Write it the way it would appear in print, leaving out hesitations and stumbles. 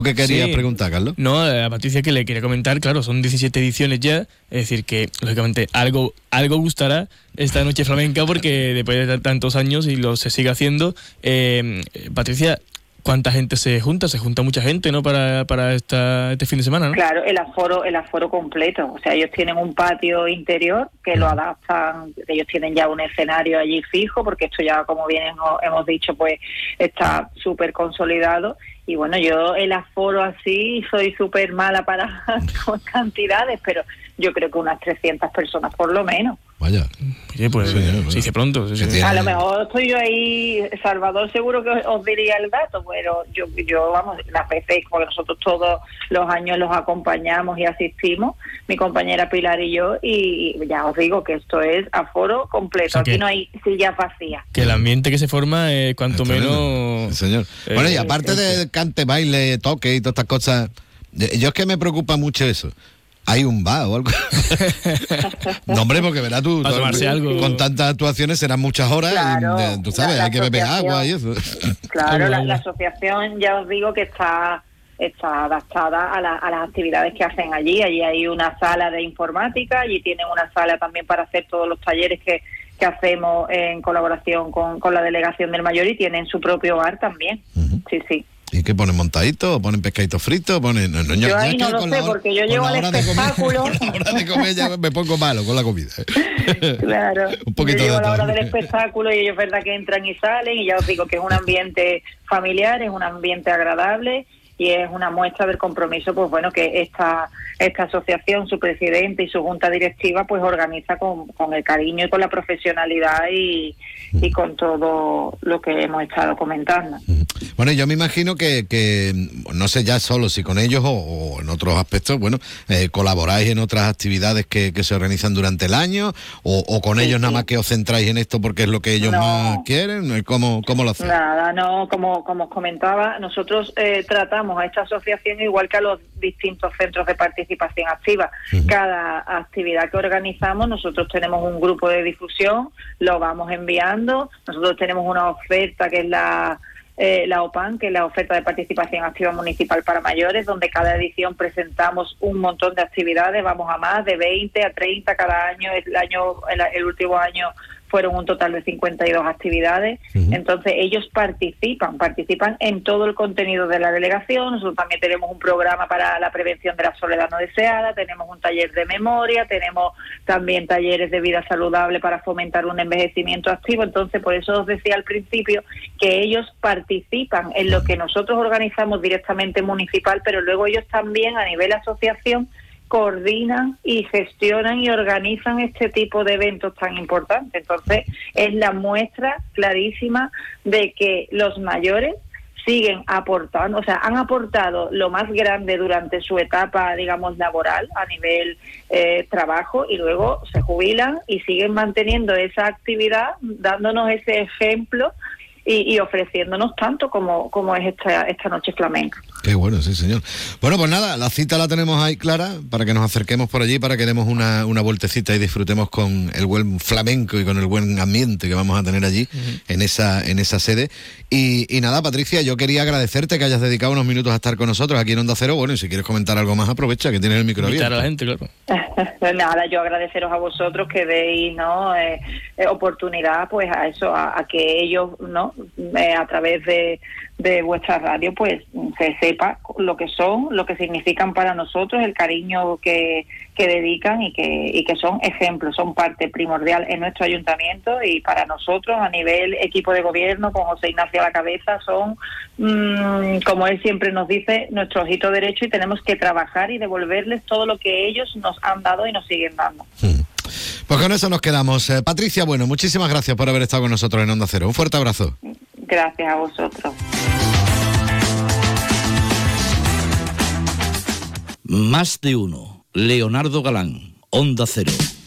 ¿Qué quería preguntar, Carlos? No, a Patricia que le quería comentar, claro, son 17 ediciones ya, es decir que, lógicamente, algo gustará esta noche flamenca porque después de tantos años y se sigue haciendo. Patricia, ¿cuánta gente se junta? Se junta mucha gente, ¿no? Para este fin de semana, ¿no? Claro, el aforo completo. O sea, ellos tienen un patio interior que lo adaptan, ellos tienen ya un escenario allí fijo, porque esto ya, como bien hemos dicho, pues está súper consolidado. Y bueno, yo el aforo así soy súper mala para con cantidades, pero yo creo que unas 300 personas por lo menos. Vaya. Oye, pues se dice pronto. Sí. A lo mejor estoy yo ahí, Salvador seguro que os diría el dato, pero yo vamos, las veces, porque nosotros todos los años los acompañamos y asistimos, mi compañera Pilar y yo, y ya os didigo que esto es aforo completo, o sea, aquí no hay sillas vacías. Que el ambiente que se forma, cuanto menos... Sí, señor. Bueno, y aparte de cante, baile, toque y todas estas cosas, yo es que me preocupa mucho eso. ¿Hay un bar o algo? No, hombre, porque verás tú, algo. Con tantas actuaciones serán muchas horas, claro, y, tú sabes, hay que beber agua y eso. Claro, la asociación, ya os digo que está adaptada a las actividades que hacen allí. Allí hay una sala de informática, allí tienen una sala también para hacer todos los talleres que hacemos en colaboración con la delegación del Mayor, y tienen su propio bar también. Uh-huh. Sí. ¿Y qué ponen, montaditos? ¿Ponen pescaditos fritos? Yo ahí no lo sé, porque yo llego al espectáculo. A la hora de comer ya me pongo malo con la comida. Claro. Un poquito yo llego de a la hora todo. del espectáculo y ellos es verdad que entran y salen, y ya os digo que es un ambiente familiar, es un ambiente agradable, y es una muestra del compromiso, pues bueno, que esta asociación, su presidente y su junta directiva, pues organiza con el cariño y con la profesionalidad y con todo lo que hemos estado comentando. Bueno, yo me imagino que no sé ya solo si con ellos o en otros aspectos, bueno, colaboráis en otras actividades que se organizan durante el año, o con ellos nada más que os centráis en esto porque es lo que ellos más quieren. ¿Cómo lo hacéis? Nada, no, como os comentaba, nosotros tratamos a esta asociación igual que a los distintos centros de participación activa. Uh-huh. Cada actividad que organizamos, nosotros tenemos un grupo de difusión, lo vamos enviando. Nosotros tenemos una oferta que es la OPAN, que es la oferta de participación activa municipal para mayores, donde cada edición presentamos un montón de actividades, vamos a más de 20 a 30 cada año. El último año fueron un total de 52 actividades. Uh-huh. Entonces ellos participan en todo el contenido de la delegación. Nosotros también tenemos un programa para la prevención de la soledad no deseada, tenemos un taller de memoria, tenemos también talleres de vida saludable para fomentar un envejecimiento activo. Entonces, por eso os decía al principio que ellos participan en lo que nosotros organizamos directamente municipal, pero luego ellos también a nivel asociación coordinan y gestionan y organizan este tipo de eventos tan importantes. Entonces, es la muestra clarísima de que los mayores siguen aportando, o sea, han aportado lo más grande durante su etapa, digamos, laboral, a nivel trabajo, y luego se jubilan y siguen manteniendo esa actividad, dándonos ese ejemplo y ofreciéndonos tanto como es esta noche flamenca. Qué bueno, sí, señor. Bueno, pues nada, la cita la tenemos ahí clara para que nos acerquemos por allí, para que demos una vueltecita y disfrutemos con el buen flamenco y con el buen ambiente que vamos a tener allí, uh-huh, en esa sede. Y nada, Patricia, yo quería agradecerte que hayas dedicado unos minutos a estar con nosotros aquí en Onda Cero. Bueno, y si quieres comentar algo más, aprovecha que tienes el micro abierto. Invitar a la gente, claro. Nada, yo agradeceros a vosotros que deis oportunidad pues a eso, a que ellos a través de vuestra radio pues se sepa lo que son, lo que significan para nosotros, el cariño que dedican y que son ejemplos, son parte primordial en nuestro ayuntamiento, y para nosotros a nivel equipo de gobierno con José Ignacio a la cabeza son, como él siempre nos dice, nuestro ojito derecho, y tenemos que trabajar y devolverles todo lo que ellos nos han dado y nos siguen dando. Pues con eso nos quedamos. Patricia, bueno, muchísimas gracias por haber estado con nosotros en Onda Cero. Un fuerte abrazo. Gracias a vosotros. Más de uno. Leonardo Galán, Onda Cero.